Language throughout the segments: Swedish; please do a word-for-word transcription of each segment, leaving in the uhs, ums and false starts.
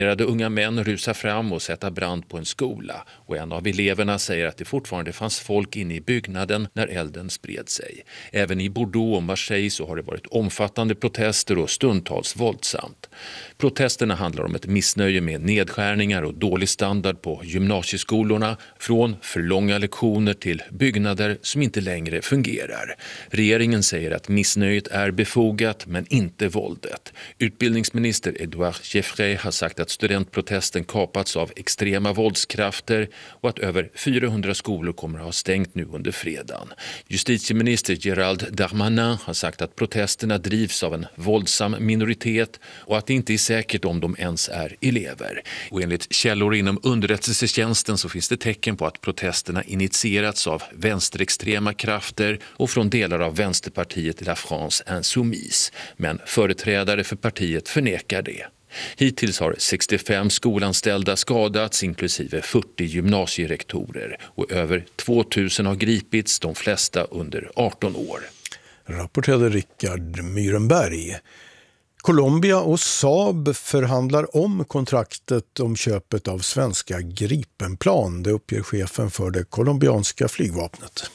Unga män rusar fram och sätter brand på en skola och en av eleverna säger att det fortfarande fanns folk inne i byggnaden när elden spred sig. Även i Bordeaux och Marseille så har det varit omfattande protester och stundtals våldsamt. Protesterna handlar om ett missnöje med nedskärningar och dålig standard på gymnasieskolorna, från för långa lektioner till byggnader som inte längre fungerar. Regeringen säger att missnöjet är befogat men inte våldet. Utbildningsminister Edouard Geoffrey har sagt att studentprotesten kapats av extrema våldskrafter och att över fyrahundra skolor kommer att ha stängt nu under fredagen. Justitieminister Gérald Darmanin har sagt att protesterna drivs av en våldsam minoritet och att det inte är säkert om de ens är elever. Och enligt källor inom underrättelsetjänsten så finns det tecken på att protesterna initierats av vänsterextrema krafter och från delar av vänsterpartiet La France Insoumise. Men företrädare för partiet förnekar det. Hittills har sextiofem skolanställda skadats, inklusive fyrtio gymnasierektorer, och över tvåtusen har gripits, de flesta under arton år. Rapporterade Rickard Myrenberg. Colombia och Saab förhandlar om kontraktet om köpet av svenska Gripenplan. Det uppger chefen för det colombianska flygvapnet.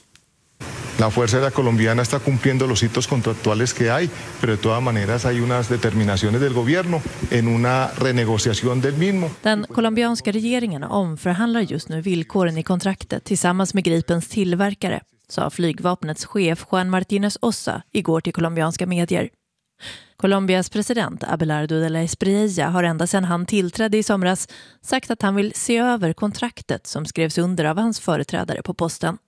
La Fuerza Aérea Colombiana está cumpliendo los hitos contractuales que hay, pero de todas maneras hay unas determinaciones del gobierno en una renegociación del mismo. Den colombianska regeringen omförhandlar just nu villkoren i kontraktet tillsammans med Gripens tillverkare, sa flygvapnets chef Juan Martínez Ossa igår till colombianska medier. Colombias president Abelardo de la Espriella har ända sedan han tillträdde i somras sagt att han vill se över kontraktet som skrevs under av hans företrädare på posten.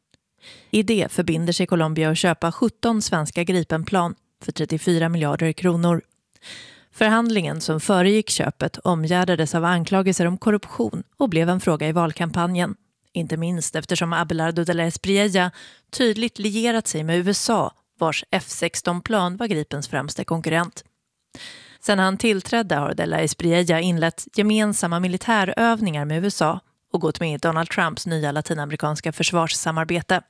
I det förbinder sig Colombia att köpa sjutton svenska Gripenplan för trettiofyra miljarder kronor. Förhandlingen som föregick köpet omgärdades av anklagelser om korruption och blev en fråga i valkampanjen. Inte minst eftersom Abelardo de la Espriella tydligt lierat sig med U S A, vars F sexton-plan var Gripens främsta konkurrent. Sen han tillträdde har de la Espriella inlett gemensamma militärövningar med U S A och gått med i Donald Trumps nya latinamerikanska försvarssamarbete.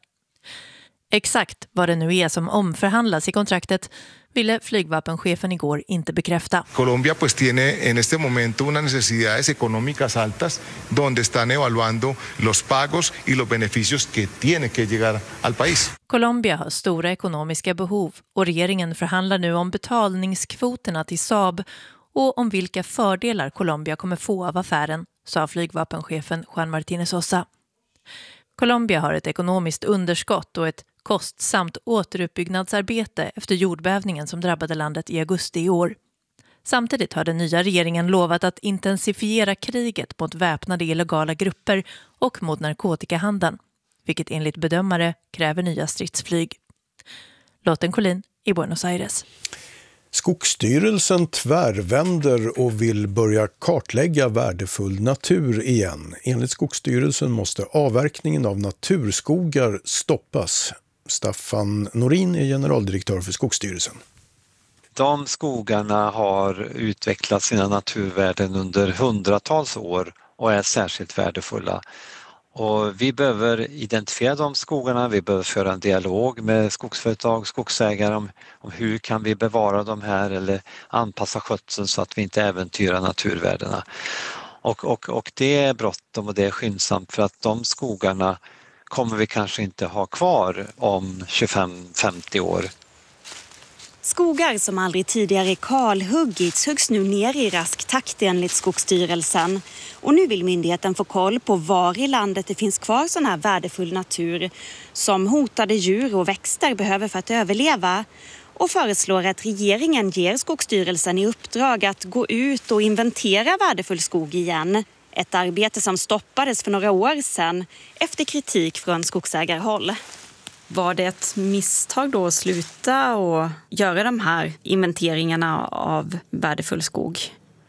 Exakt vad det nu är som omförhandlas i kontraktet ville flygvapenchefen igår inte bekräfta. Colombia pues tiene en este momento unas necesidades económicas altas donde están evaluando los pagos y los beneficios que tiene que llegar al país. Colombia har stora ekonomiska behov och regeringen förhandlar nu om betalningskvoterna till Saab och om vilka fördelar Colombia kommer få av affären, sa flygvapenchefen Juan Martínez Ossa. Colombia har ett ekonomiskt underskott och ett kostsamt återuppbyggnadsarbete efter jordbävningen som drabbade landet i augusti i år. Samtidigt har den nya regeringen lovat att intensifiera kriget mot väpnade illegala grupper och mot narkotikahandeln, vilket enligt bedömare kräver nya stridsflyg. Lotten Collin i Buenos Aires. Skogsstyrelsen tvärvänder och vill börja kartlägga värdefull natur igen. Enligt Skogsstyrelsen måste avverkningen av naturskogar stoppas. Staffan Norin är generaldirektör för Skogsstyrelsen. De skogarna har utvecklat sina naturvärden under hundratals år och är särskilt värdefulla. Och vi behöver identifiera de skogarna, vi behöver föra en dialog med skogsföretag, skogsägare om, om hur kan vi bevara de här eller anpassa skötseln så att vi inte äventyrar naturvärdena. Och, och, och det är bråttom och det är skyndsamt för att de skogarna kommer vi kanske inte ha kvar om tjugofem till femtio år. Skogar som aldrig tidigare kalhuggits huggs nu ner i rask takt enligt Skogsstyrelsen. Och nu vill myndigheten få koll på var i landet det finns kvar sån här värdefull natur som hotade djur och växter behöver för att överleva. Och föreslår att regeringen ger Skogsstyrelsen i uppdrag att gå ut och inventera värdefull skog igen. Ett arbete som stoppades för några år sedan efter kritik från skogsägarhåll. Var det ett misstag då att sluta och göra de här inventeringarna av värdefull skog?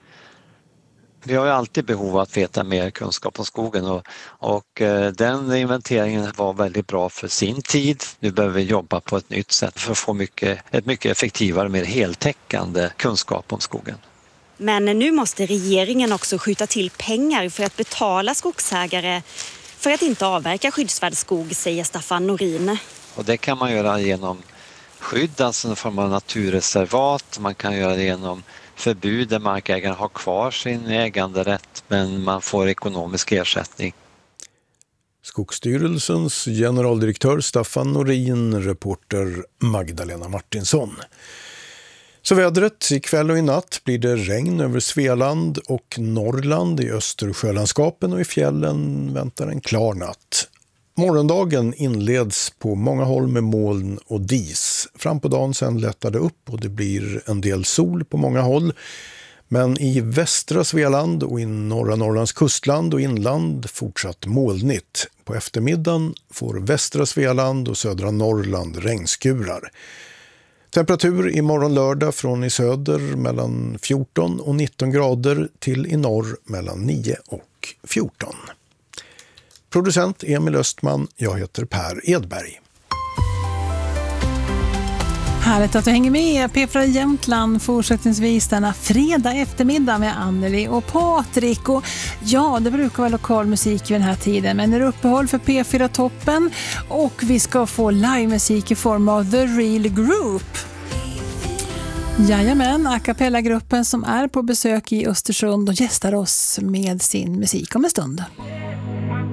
Vi har ju alltid behov av att veta mer kunskap om skogen och, och eh, den inventeringen var väldigt bra för sin tid. Nu behöver vi jobba på ett nytt sätt för att få mycket, ett mycket effektivare, mer heltäckande kunskap om skogen. Men nu måste regeringen också skjuta till pengar för att betala skogsägare för att inte avverka skyddsvärd skog, säger Staffan Norin. Och det kan man göra genom skydd, alltså en form av naturreservat. Man kan göra det genom förbud där markägaren har kvar sin äganderätt men man får ekonomisk ersättning. Skogsstyrelsens generaldirektör Staffan Norin, reporter Magdalena Martinsson. Så vädret, ikväll och i natt blir det regn över Svealand och Norrland, i Östersjölandskapen och i fjällen väntar en klar natt. Morgondagen inleds på många håll med moln och dis. Fram på dagen sen lättar det upp och det blir en del sol på många håll. Men i västra Svealand och i norra Norrlands kustland och inland fortsatt molnigt. På eftermiddagen får västra Svealand och södra Norrland regnskurar. Temperatur imorgon lördag från i söder mellan fjorton och nitton grader till i norr mellan nio och fjorton. Producent Emil Östman, jag heter Per Edberg. Härligt att du hänger med. P fyra Jämtland fortsättningsvis denna fredag eftermiddag med Anneli och Patrik. Och ja, det brukar vara lokal musik vid den här tiden, men är det uppehåll för P fyra-toppen och vi ska få livemusik i form av The Real Group. Jajamän, a cappella-gruppen som är på besök i Östersund och gästar oss med sin musik om en stund.